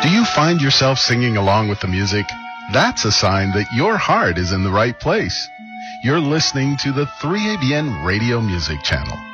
Do you find yourself singing along with the music? That's a sign that your heart is in the right place. You're listening to the 3ABN Radio Music Channel.